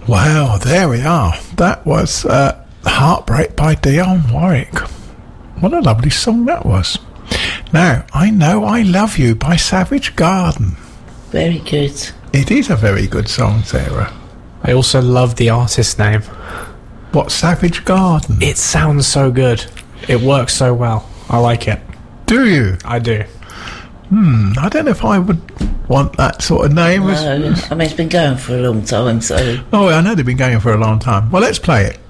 Well, there we are. That was Heartbreak by Dionne Warwick. What a lovely song that was. Now, I Know I Love You by Savage Garden. Very good. It is a very good song, Sarah. I also love the artist name. What, Savage Garden? It sounds so good. It works so well. I like it. Do you? I do. I don't know if I would want that sort of name. No, I mean, it's been going for a long time, so... Oh, I know they've been going for a long time. Well, let's play it.